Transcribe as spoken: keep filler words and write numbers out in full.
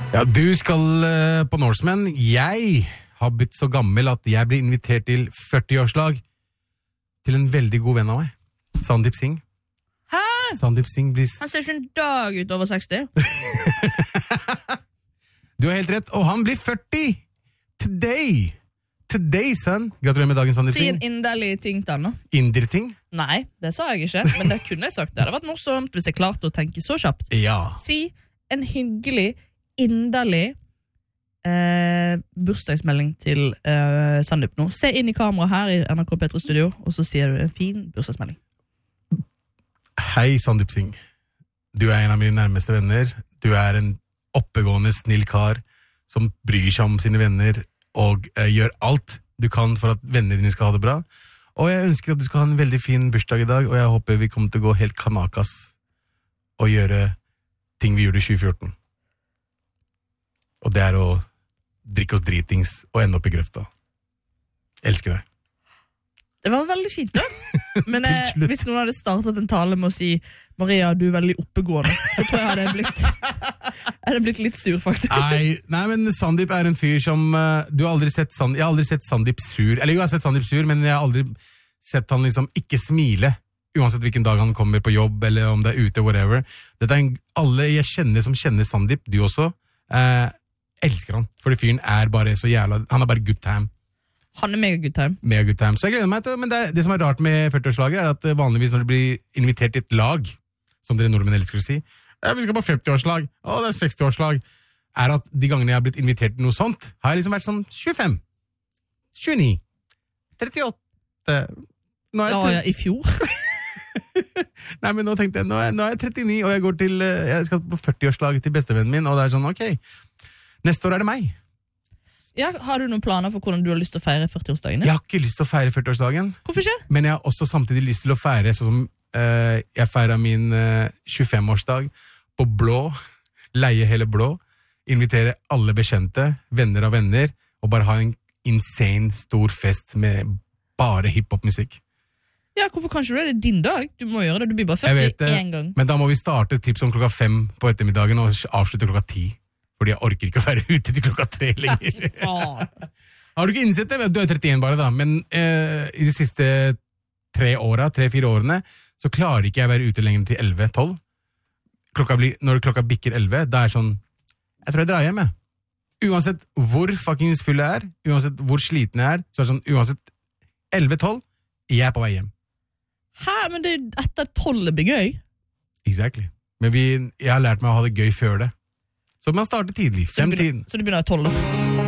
Ja, du skal uh, på Norseman. Jeg har blitt så gammel at jeg blir invitert til førti-årslag til en veldig god venn av meg. Sandeep Singh. Hæ? Sandeep Singh blir... Han ser ikke en dag ut over seksti. Du har helt rett, og han blir førti! Today! Today, son! Gratulerer med dagen, Sandeep Si Singh. en inderlig ting til han, da. Inderting? Nei, det sa jeg ikke, men det kunne jeg sagt. Det hadde vært morsomt hvis jeg klarte å tenke så kjapt. Ja. Si en hyggelig, inderlig eh, bursdagsmelding til eh, Sandeep nå. Se inn i kamera her i N R K P tre Studio, og så sier du en fin bursdagsmelding. Hei, Sandeep Singh. Du er en av mine nærmeste venner. Du er en oppegående, snill kar som bryr seg om sine venner og eh, gjør alt du kan for at vennene dine skal ha det bra. Og jeg ønsker at du skal ha en veldig fin bursdag i dag, og jeg håper vi kommer til å gå helt kanakas og gjøre ting vi gjorde i tjue fjorten. Og det er å drikke oss dritings og ende opp i grøfta. Elsker deg. Det var veldig fint da. Men eh, hvis noen hadde startet en tale med å si Maria, du er veldig oppegående, så tror jeg hadde blitt, hadde blitt litt sur, faktisk. Nei, nei, men Sandeep er en fyr som uh, du har aldri sett Sandeep, jeg har aldri sett Sandeep sur. Eller jeg har sett Sandeep sur, men jeg har aldri sett han liksom ikke smile, uansett hvilken dag han kommer på jobb, eller om det er ute, whatever. Dette er en, alle jeg kjenner som kjenner Sandeep, du også, uh, elsker han. Fordi fyren er bare så jævla, han er bare good time. Han er mega good time. Mega good time. Så jeg gleder meg til, men det, det som er rart med førti-årslaget er at vanligvis når du blir invitert til et lag, som dere nordmenn elsker å si, ja, vi skal på femti-årslag, å, det er seksti-årslag, er at de gangene jeg har blitt invitert til noe sånt, har jeg liksom vært sånn tjuefem, tjueni, trettiåtte, nå er jeg... Ja, ja, i fjor. Nei, men nå tenkte jeg, nå er, nå er jeg trettini, og jeg går til, jeg skal på førti-årslaget til bestevennen min, og det er sånn, ok, neste år er det meg. Ja, har du noen planer for hvordan du har lyst til å feire førti-årsdagen? Jeg har ikke lyst til å feire førti-årsdagen. Hvorfor ikke? Men jeg har også samtidig lyst til å feire, sånn som uh, jeg feiret min uh, tjuefem-årsdag på Blå, leie hele Blå, invitere alle bekjente, venner av venner, og bare ha en insane stor fest med bare hiphop-musikk. Ja, hvorfor kan ikke du det? Det er din dag. Du må gjøre det. Du blir bare førti en gang. Men da må vi starte tips om klokka fem på ettermiddagen og avslutte klokka ti. Fordi jeg orker ikke å være ute til klokka tre lenger. Har du ikke innsett det? Du er trettien bare da, men eh, i de siste tre åra, tre-fire årene, så klarer ikke jeg å være ute lenger til elleve tolv. Klokka blir, når klokka bikker elleve, da er sånn, jeg tror jeg drar hjem, jeg. Uansett hvor fucking full jeg er, uansett hvor sliten jeg er, så er det sånn, uansett elleve tolv, jeg er på vei hjem. Hæ, men det er etter tolv blir gøy. Exactly. Men vi, jeg har lært meg å ha det gøy før det. Så man starter tidlig, fem tid. Så du begynner å tolv?